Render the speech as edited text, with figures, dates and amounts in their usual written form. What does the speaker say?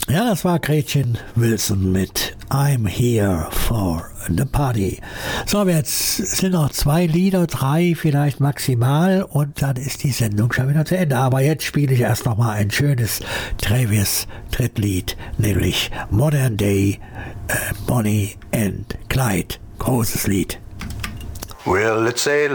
Ja, das war Gretchen Wilson mit I'm Here for the Party. So, jetzt sind noch 2 Lieder, 3 vielleicht maximal und dann ist die Sendung schon wieder zu Ende. Aber jetzt spiele ich erst noch mal ein schönes Travis Tritt-Lied, nämlich Modern Day Bonnie and Clyde. Großes Lied. Well, it's a